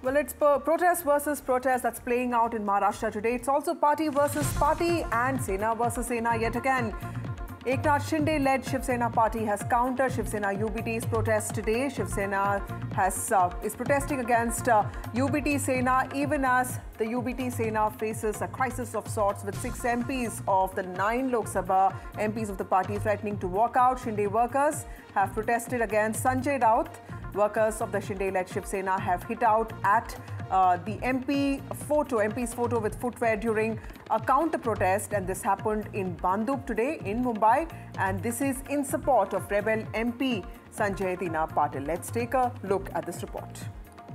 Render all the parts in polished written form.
Well, it's protest versus protest that's playing out in Maharashtra today. It's also party versus party and Sena versus Sena yet again. Eknath Shinde-led Shiv Sena party has countered Shiv Sena UBT's protest today. Shiv Sena is protesting against UBT Sena even as the UBT Sena faces a crisis of sorts with 6 MPs of the 9 Lok Sabha MPs of the party threatening to walk out. Shinde workers have protested against Sanjay Raut. Workers of the Shinde-led Shiv Sena have hit out at the MP's photo with footwear during a counter-protest, and this happened in Banduk today in Mumbai, and this is in support of rebel MP Sanjay Tina Patil. Let's take a look at this report.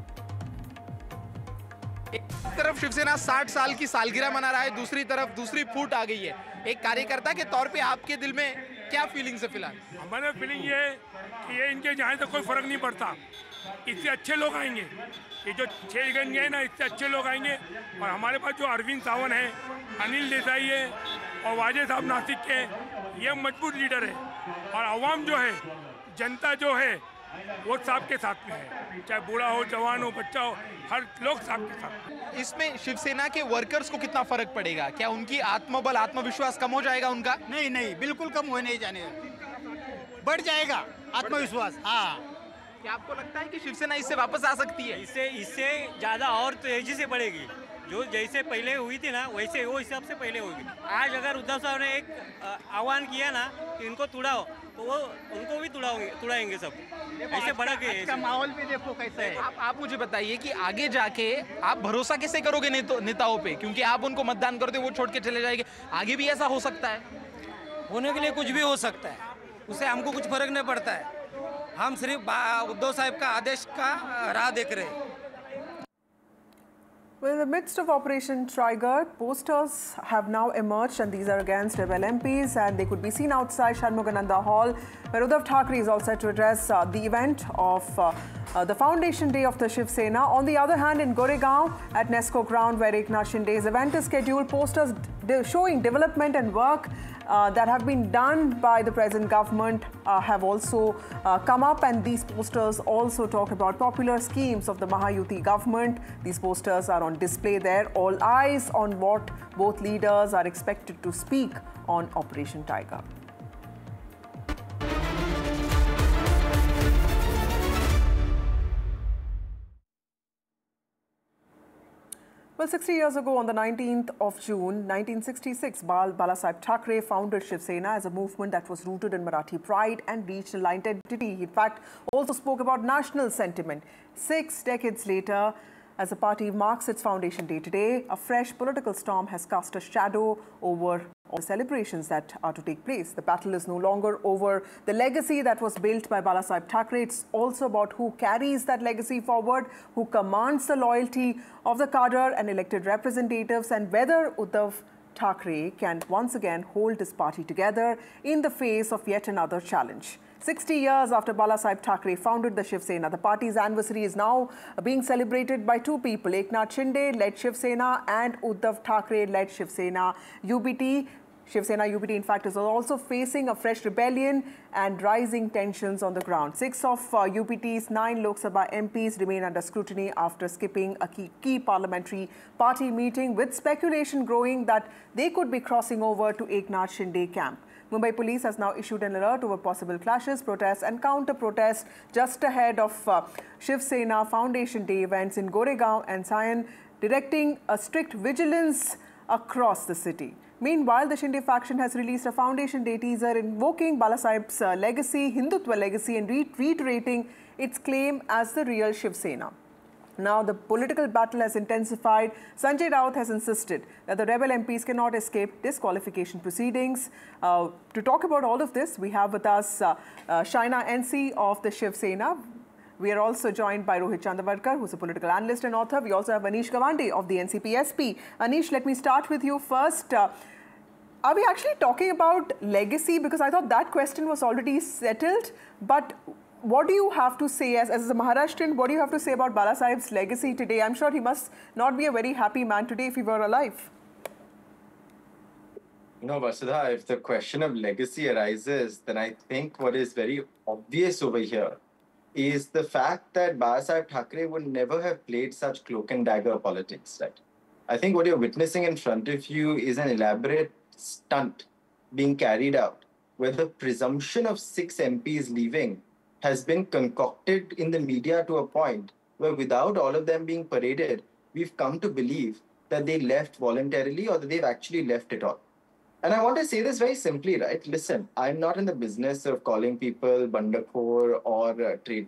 एक तरफ शिवसेना 60 साल की सालगिरह मना रहा है, दूसरी तरफ दूसरी फूट आ गई है। एक कार्यकर्ता के तौर पे आपके दिल में क्या फीलिंग्स है फिलहाल? हमारे फीलिंग ये है कि ये इनके जाए तो कोई फर्क नहीं पड़ता, इससे अच्छे लोग आएंगे। ये जो 6 गन गए ना, इससे अच्छे लोग आएंगे। और हमारे पास जो अरविंद सावंत है, अनिल देसाई है और वाजे साहब नासिक के, ये मजबूत लीडर है। और अवाम जो है, जनता जो है, वो साहब के साथ में है, चाहे बूढ़ा हो, जवान हो, बच्चा हो, हर लोग साहब के साथ। इसमें शिवसेना के वर्कर्स को कितना फर्क पड़ेगा? क्या उनकी आत्मबल, आत्मविश्वास कम हो जाएगा उनका? नहीं नहीं, बिल्कुल कम हो नहीं जाने, बढ़ जाएगा आत्मविश्वास। हाँ, क्या आपको लगता है कि शिवसेना इससे वापस आ सकती है? इससे ज़्यादा और तेजी से बढ़ेगी। जो जैसे पहले हुई थी ना, वैसे वो हिसाब से पहले होगी। आज अगर उद्धव साहब ने एक आह्वान किया ना कि इनको तुड़ाओ, तो वो उनको भी तुड़ाएंगे सब। ऐसे बढ़ा के का माहौल भी देखो कैसा है। आप मुझे बताइए कि आगे जाके आप भरोसा कैसे करोगे नेताओं पे, क्योंकि आप उनको मतदान करते हो, वो छोड़ के चले जाएंगे। आगे भी ऐसा हो सकता है? होने के लिए कुछ भी हो सकता है, उससे हमको कुछ फर्क नहीं पड़ता है। हम सिर्फ उद्धव साहब का आदेश का राह देख रहे हैं। Well, in the midst of Operation Tiger, posters have now emerged, and these are against rebel MPs, and they could be seen outside Shanmugananda Hall, where Uddhav Thackeray is all set to address the event of the foundation day of the Shiv Sena. On the other hand, in Goregaon at Nesco ground, where Eknath Shinde's event is scheduled, posters showing development and work that have been done by the present government have also come up, and these posters also talk about popular schemes of the Mahayuti government. These posters are on display there. All eyes on what both leaders are expected to speak on Operation Tiger. Well, 60 years ago, on the 19th of June, 1966, Balasaheb Thackeray founded Shiv Sena as a movement that was rooted in Marathi pride and regional identity. He, in fact, also spoke about national sentiment. 6 decades later, as the party marks its foundation day today, a fresh political storm has cast a shadow over all the celebrations that are to take place. The battle is no longer over the legacy that was built by Balasaheb Thackeray. It's also about who carries that legacy forward, who commands the loyalty of the cadre and elected representatives, and whether Uddhav Thackeray can once again hold his party together in the face of yet another challenge. 60 years after Balasaheb Thackeray founded the Shiv Sena, the party's anniversary is now being celebrated by 2 people, Eknath Shinde-led Shiv Sena and Uddhav Thackeray-led Shiv Sena UBT. Shiv Sena UBT, in fact, is also facing a fresh rebellion and rising tensions on the ground. 6 of UBT's 9 Lok Sabha MPs remain under scrutiny after skipping a key parliamentary party meeting, with speculation growing that they could be crossing over to Eknath Shinde camp. Mumbai police has now issued an alert over possible clashes, protests and counter-protests just ahead of Shiv Sena Foundation Day events in Goregaon and Sion, directing a strict vigilance across the city. Meanwhile, the Shinde faction has released a Foundation Day teaser invoking Balasaheb's legacy, Hindutva legacy, and reiterating its claim as the real Shiv Sena. Now, the political battle has intensified. Sanjay Raut has insisted that the rebel MPs cannot escape disqualification proceedings. To talk about all of this, we have with us Shaina NC of the Shiv Sena. We are also joined by Rohit Chandavarkar, who's a political analyst and author. We also have Anish Gawande of the NCP-SP. Anish, let me start with you first. Are we actually talking about legacy? Because I thought that question was already settled. But what do you have to say as a Maharashtrian? What do you have to say about Balasaheb's legacy today? I'm sure he must not be a very happy man today if he were alive. No, Vasudha, if the question of legacy arises, then I think what is very obvious over here is the fact that Babasaheb Thackeray would never have played such cloak and dagger politics, right? I think what you're witnessing in front of you is an elaborate stunt being carried out, where the presumption of 6 MPs leaving has been concocted in the media to a point where, without all of them being paraded, we've come to believe that they left voluntarily or that they've actually left it all. And I want to say this very simply, right? Listen, I'm not in the business of calling people bandakhor or